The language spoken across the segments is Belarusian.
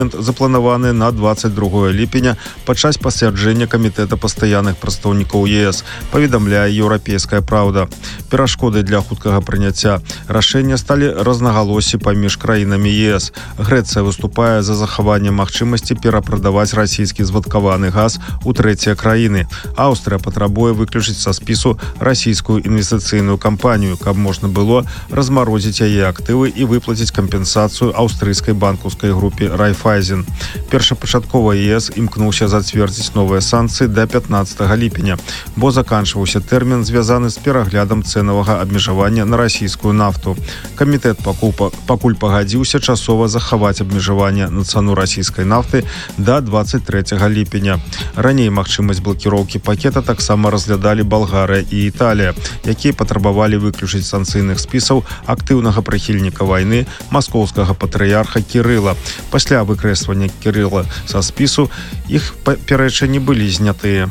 запланаваны на 22 ліпеня падчас пасяджэння камітэта пастаянных прадстаўнікоў ЕС, паведамляе еўрапейская праўда. Перашкодай для хуткага прыняцця рашэння сталі рознагалоссі паміж краінамі ЕС. Грэцыя выступае за захаванне магчымасці перапрадаваць расійскі звадкаваны газ у трэція краіны. Аўстрыя патрабуе выключыць са спісу расійскую інвестыцыйную кампанію, каб можна было размарозіць яе актывы і выплаціць кампенсацыю аўстрыйскай банкаўскай групе Райфайзен. Першапачаткова ЕС імкнуўся зацвердзіць новыя санкцыі да 15 ліпеня, бо заканчваўся тэрмін, звязаны з пераглядам цэнавага абмежавання на расійскую нафту. Камітэт пакуль пагадзіўся часова захаваць абмежаванне на цану расійскай нафты да 23 ліпеня. Раней магчымасць блакіроўкі пакета таксама разглядалі Балгарыя і Італія, якія патрабавалі выключыць санкцыйных спісаў актыўнага прыхільніка вайны маскоўскага патрыярха Кірыла. Пасля выкрэслівання Кірыла са спісу іх пярэчанні былі знятыя.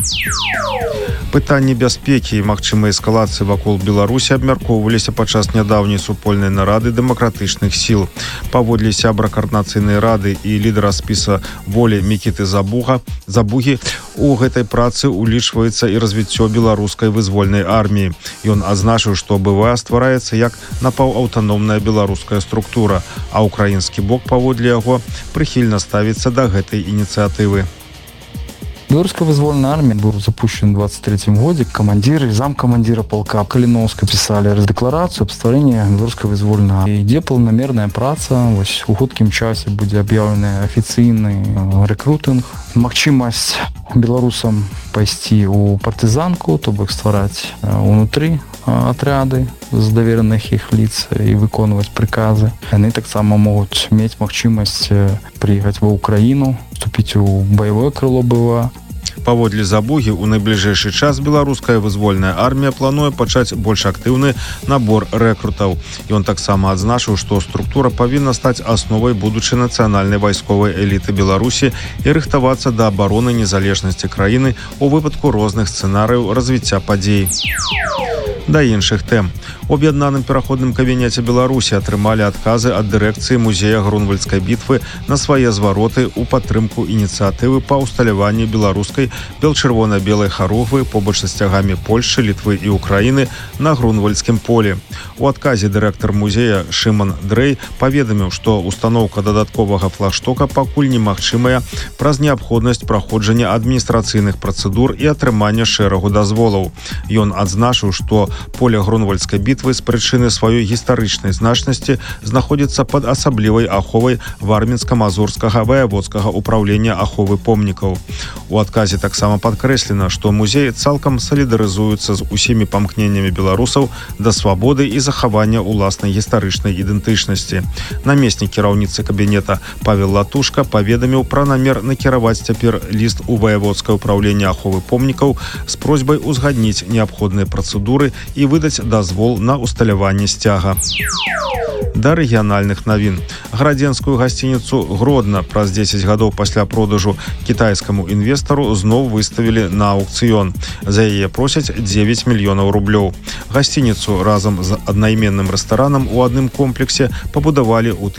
Пытанні бяспекі і магчымай эскалацыі вакол Беларусі абмяркоўваліся падчас нядаўняй супольнай нарады дэмакратычных сіл. Паводле сябра каардынацыйнай рады і лідара спіса волі Мікіты Забугі, у гэтай працы улічваецца і развіццё беларускай вызвольнай арміі. Ён адзначыў, што БВА ствараецца як напаўаўтаномная беларуская структура, а ўкраінскі бок, паводле яго, прыхільна ставіцца да гэтай ініцыятывы. Белорусская вызвольная армия был запущен в 23 году. Командир и замкомандира полка Калиновска писали декларацию об створении Белорусской вызвольной армии. Ідзе планамерная праца. Вось у хуткім часе будзе аб'яўлены афіцыйны рэкрутынг. Магчымасць беларусам пайсці у партызанку, то бок ствараць унутры отряды з давераных іх лиц і выконваць прыказы. Яны таксама могуць мець магчымасць прыехаць ва Украіну, вступіць у баявое крыло БВА. Паводле Забугі, у найбліжэйшы час беларуская вызвольная армія плануе пачаць больш актыўны набор рэкрутаў. Ён таксама адзначыў, што структура павінна стаць асновай будучай нацыянальнай вайсковай эліты Беларусі і рыхтавацца да абароны незалежнасці краіны ў выпадку розных сцэнарыяў развіцця падзей. Да іншых тэм. У аб'яднаным пераходным кабінеце Беларусі атрымалі адказы ад дырэкцыі музея Грунвальдскай бітвы на свае звароты ў падтрымку ініцыятывы па ўсталяванні беларускай бел-чырвона-белай харугвы побач са сцягамі Польшчы, Літвы і Украіны на Грунвальдскім полі. У адказе дырэктар музея Шыман Дрэй паведаміў, што устаноўка дадатковага флагштока пакуль немагчымая праз неабходнасць праходжання адміністрацыйных працэдур і атрымання шэрагу дазволаў. Ён адзначыў, што поле Грунвальдскай бітвы з прычыны сваёй гістарычнай значнасці знаходзіцца пад асаблівай аховай Вармінска-Мазурскага ваяводскага ўправлення аховы помнікаў. У адказе таксама падкрэслена, што музей цалкам салідарызуецца з усімі памкненнямі беларусаў да свабоды і захавання ўласнай гістарычнай ідэнтычнасці. Намеснік кіраўніцы кабінета Павел Латушка паведаміў пра намер накіраваць цяпер ліст у ваяводскае ўправленне аховы помнікаў з просьбай узгадніць неабходныя працэдуры і выдаць дазвол на усталяванне сцяга. Да рэгіянальных навін. Градзенскую гасцініцу Гродна праз 10 гадоў пасля продажу кітайскаму інвестару зноў выставілі на аўкцыён. За яе просяць 9 мільёнаў рублёў. Гасцініцу разам з аднайменным рэстаранам у адным комплексе пабудавалі ў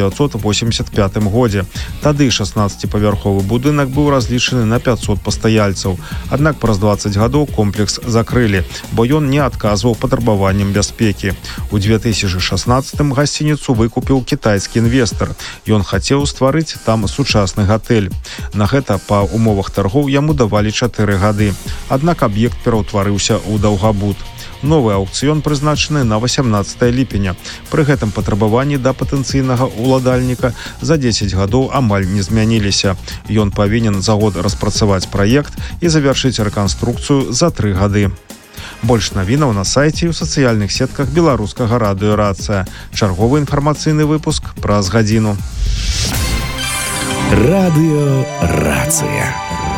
1985 годзе. Тады 16-павярховы будынак быў разлічаны на 500 пастаяльцаў. Аднак праз 20 гадоў комплекс закрылі, бо ён не адказваў патрабаванням бяспекі. У 2016-м гасцініцу выкупіў кітайскі інвестар. Ён хацеў стварыць там сучасны гатэль. На гэта па умовах таргоў яму давалі 4 гады. Аднак аб'ект пераўтварыўся ў даўгабуд. Новы аўкцыён прызначаны на 18 ліпеня. Пры гэтым патрабаванні да патэнцыйнага ўладальніка за 10 гадоў амаль не змяніліся. Ён павінен за год распрацаваць праект і завяршыць рэканструкцыю за 3 гады. Больш навінаў на сайце і ў сацыяльных сетках беларускага радыё «Рацыя». Чарговы інфармацыйны выпуск праз гадзіну. Радыё «Рацыя».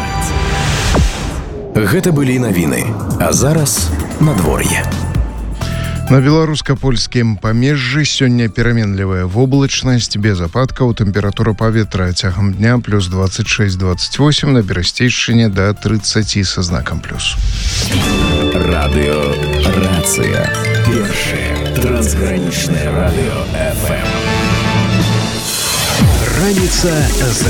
Гэта былі навіны. А зараз надвор'е. На беларуска-польскім памежжы сёння пераменлівая воблачнасць, без ападкаў, тэмпература паветра цягам дня плюс 26-28, на Берасцейшчыне да 30 са знакам плюс. Радыё «Рацыя». Першае трансгранічнае радыё ФМ. Раніца з